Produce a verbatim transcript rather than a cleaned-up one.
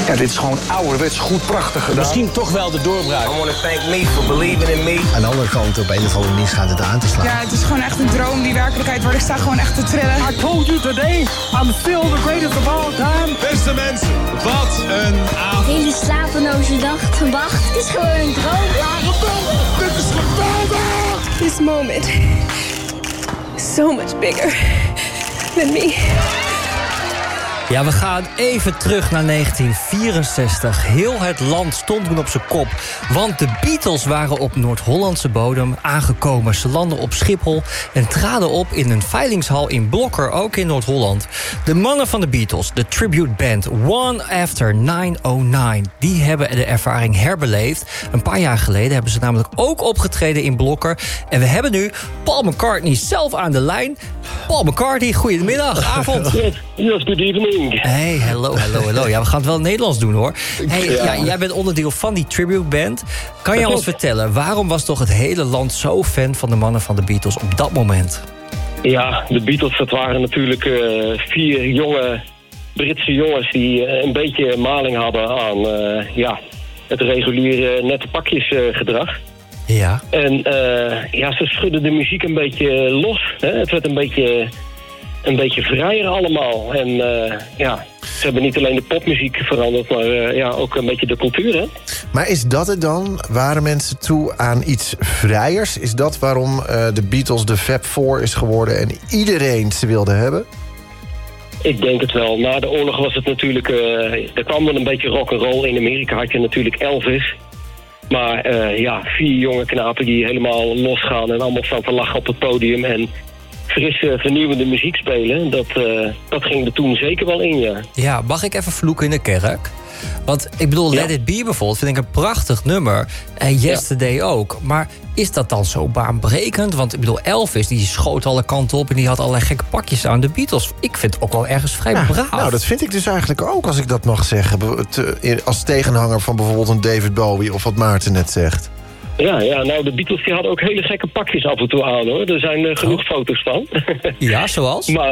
Ja, dit is gewoon ouderwets goed prachtig gedaan. Misschien toch wel de doorbraak. I want to thank me for believing in me. Aan de andere kant, op een of andere manier gaat het aan te slaan. Ja, het is gewoon echt een droom die werkelijkheid wordt. Ik sta gewoon echt te trillen. I told you today, I'm still the greatest of all time. Beste mensen, wat een avond. Hele slapeloze nacht. Wacht, het is gewoon een droom. Ja, geweldig. Dit is geweldig. This moment so much bigger than me. Ja, we gaan even terug naar negentien vierenzestig. Heel het land stond toen op zijn kop. Want de Beatles waren op Noord-Hollandse bodem aangekomen. Ze landden op Schiphol en traden op in een veilingshal in Blokker, ook in Noord-Holland. De mannen van de Beatles, de tribute band One After negen die hebben de ervaring herbeleefd. Een paar jaar geleden hebben ze namelijk ook opgetreden in Blokker. En we hebben nu Paul McCartney zelf aan de lijn. Paul McCartney, goedemiddag, avond. Yes, good evening. Hey, hallo, hallo, hallo. Ja, we gaan het wel in Nederlands doen, hoor. Hey, ja. Ja, jij bent onderdeel van die tribute band. Kan je ons vertellen, waarom was toch het hele land zo fan van de mannen van de Beatles op dat moment? Ja, de Beatles, dat waren natuurlijk uh, vier jonge Britse jongens die uh, een beetje maling hadden aan uh, ja, het reguliere nette pakjesgedrag. Uh, ja. En uh, ja, ze schudden de muziek een beetje los. Hè? Het werd een beetje... een beetje vrijer allemaal. En uh, ja, ze hebben niet alleen de popmuziek veranderd, maar uh, ja, ook een beetje de cultuur, hè? Maar is dat het dan? Waren mensen toe aan iets vrijers? Is dat waarom uh, de Beatles de Fab Four is geworden en iedereen ze wilde hebben? Ik denk het wel. Na de oorlog was het natuurlijk... Uh, er kwam wel een beetje rock'n'roll. In Amerika had je natuurlijk Elvis. Maar uh, ja, vier jonge knapen die helemaal losgaan en allemaal staan te lachen op het podium en frisse, vernieuwende muziek spelen, dat, uh, dat ging er toen zeker wel in, ja. Ja, mag ik even vloeken in de kerk? Want ik bedoel, ja. Let It Be bijvoorbeeld vind ik een prachtig nummer. En Yesterday ja. ook. Maar is dat dan zo baanbrekend? Want ik bedoel, Elvis die schoot alle kanten op en die had allerlei gekke pakjes aan. De Beatles, ik vind het ook wel ergens vrij ja, braaf. Nou, dat vind ik dus eigenlijk ook, als ik dat mag zeggen. Als tegenhanger van bijvoorbeeld een David Bowie of wat Maarten net zegt. Ja, ja, nou, de Beatles die hadden ook hele gekke pakjes af en toe aan, hoor. Er zijn uh, genoeg oh. foto's van. Ja, zoals? Maar